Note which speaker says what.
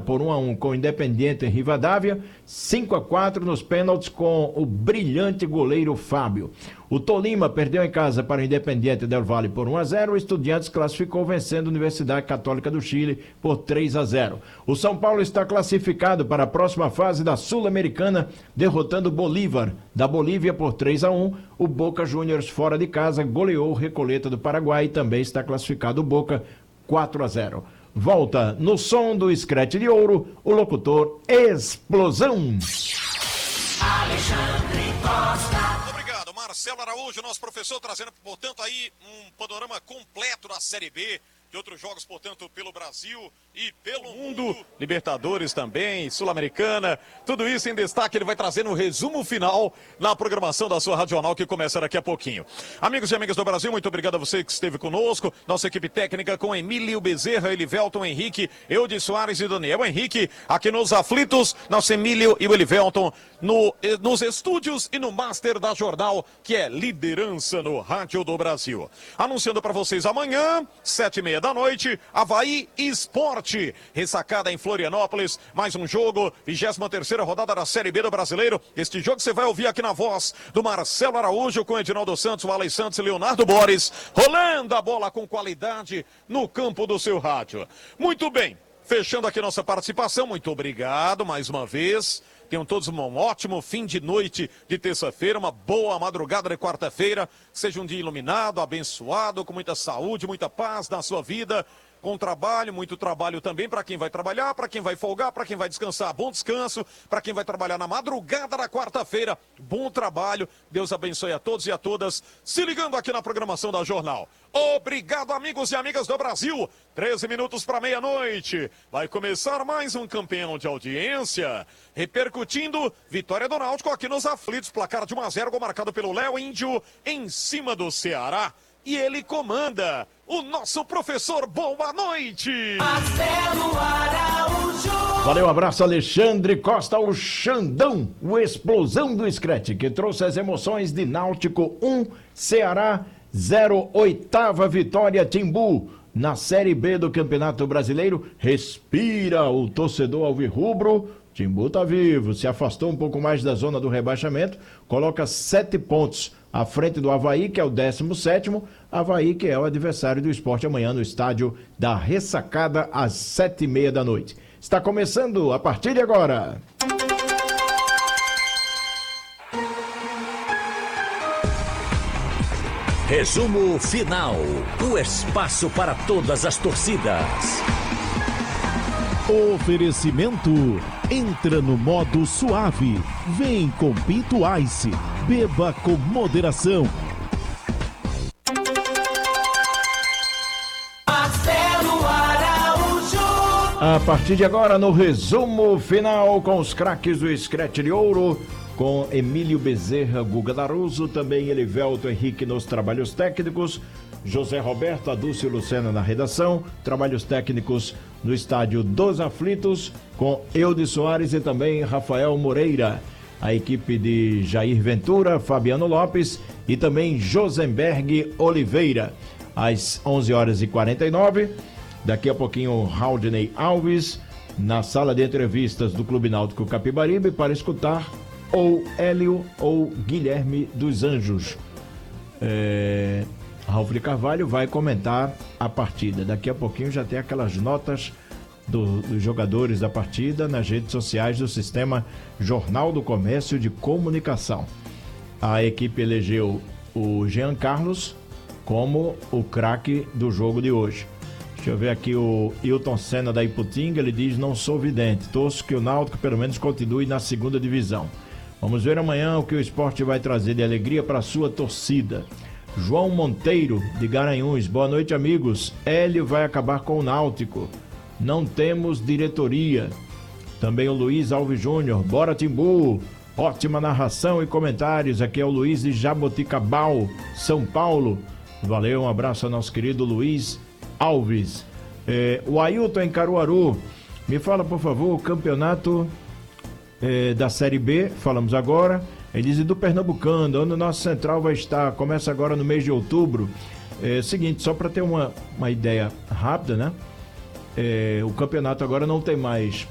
Speaker 1: por 1-1 com o Independiente em Rivadavia, 5-4 nos pênaltis com o brilhante goleiro Fábio. O Tolima perdeu em casa para o Independiente del Valle por 1-0, o Estudiantes classificou vencendo a Universidade Católica do Chile por 3-0. O São Paulo está classificado para a próxima fase da Sul-Americana, derrotando o Bolívar da Bolívia por 3-1. O Boca Juniors fora de casa goleou o Recoleta do Paraguai e também está classificado o Boca 4-0. Volta no som do Scratch de Ouro, o locutor Explosão.
Speaker 2: Alexandre Costa.
Speaker 3: Obrigado, Marcelo Araújo, nosso professor, trazendo, portanto, aí um panorama completo da Série B, de outros jogos, portanto, pelo Brasil e pelo mundo. Libertadores também, Sul-Americana, tudo isso em destaque ele vai trazer no resumo final na programação da sua Rádio Jornal, que começa daqui a pouquinho. Amigos e amigas do Brasil, muito obrigado a você que esteve conosco, nossa equipe técnica com Emílio Bezerra, Elivelton Henrique, Eudes Soares e Daniel Henrique, aqui nos Aflitos, nosso Emílio e o Elivelton nos estúdios e no Master da Jornal, que é liderança no Rádio do Brasil. Anunciando para vocês amanhã, 7h30 da noite, Avaí Esporte, ressacada em Florianópolis, mais um jogo, 23ª rodada da Série B do Brasileiro. Este jogo você vai ouvir aqui na voz do Marcelo Araújo, com Edinaldo Santos, o Alex Santos e Leonardo Boris, rolando a bola com qualidade no campo do seu rádio. Muito bem, fechando aqui nossa participação, muito obrigado mais uma vez. Tenham todos um ótimo fim de noite de terça-feira, uma boa madrugada de quarta-feira. Seja um dia iluminado, abençoado, com muita saúde, muita paz na sua vida. Com trabalho, muito trabalho também para quem vai trabalhar, para quem vai folgar, para quem vai descansar, bom descanso, para quem vai trabalhar na madrugada da quarta-feira, bom trabalho, Deus abençoe a todos e a todas, se ligando aqui na programação da Jornal. Obrigado, amigos e amigas do Brasil, 13 minutos para meia-noite, vai começar mais um campeão de audiência, repercutindo vitória do Náutico aqui nos Aflitos, placar de 1-0, gol marcado pelo Léo Índio, em cima do Ceará. E ele comanda, o nosso professor, boa noite!
Speaker 2: Marcelo Araújo.
Speaker 1: Valeu, um abraço, Alexandre Costa, o Xandão, o Explosão do Scratch, que trouxe as emoções de Náutico 1, Ceará 0, 8ª vitória, Timbu, na Série B do Campeonato Brasileiro. Respira o torcedor alvirrubro, Timbu tá vivo, se afastou um pouco mais da zona do rebaixamento, coloca 7 pontos à frente do Avaí, que é o 17º, Avaí que é o adversário do Sport amanhã no estádio da Ressacada às 7h30 da noite. Está começando a partir de agora.
Speaker 4: Resumo final, o espaço para todas as torcidas.
Speaker 5: Oferecimento, entra no modo suave, vem com Pinto Ice, beba com moderação.
Speaker 2: Marcelo Araújo.
Speaker 1: A partir de agora, no resumo final, com os craques do Scratch de Ouro, com Emílio Bezerra, Guga Daruso, também Elivelton Henrique nos trabalhos técnicos, José Roberto, Adúcio e Lucena na redação, trabalhos técnicos no estádio dos Aflitos, com Eudes Soares e também Rafael Moreira, a equipe de Jair Ventura, Fabiano Lopes e também Josenberg Oliveira. Às 11h49, daqui a pouquinho Raudney Alves, na sala de entrevistas do Clube Náutico Capibaribe, para escutar ou Hélio ou Guilherme dos Anjos. Ralf de Carvalho vai comentar a partida. Daqui a pouquinho já tem aquelas notas dos jogadores da partida nas redes sociais do Sistema Jornal do Comércio de Comunicação. A equipe elegeu o Jean Carlos como o craque do jogo de hoje. Deixa eu ver aqui o Hilton Senna da Iputinga, ele diz: não sou vidente, torço que o Náutico pelo menos continue na segunda divisão. Vamos ver amanhã o que o esporte vai trazer de alegria para a sua torcida. João Monteiro, de Garanhuns, boa noite, amigos. Hélio vai acabar com o Náutico. Não temos diretoria. Também o Luiz Alves Júnior, bora Timbu. Ótima narração e comentários. Aqui é o Luiz de Jaboticabal, São Paulo. Valeu, um abraço ao nosso querido Luiz Alves. O Ailton em Caruaru, me fala por favor o campeonato da Série B, falamos agora. Ele diz do Pernambucano, onde o nosso central vai estar, começa agora no mês de outubro. Seguinte, só para ter uma ideia rápida, né? O campeonato agora não tem mais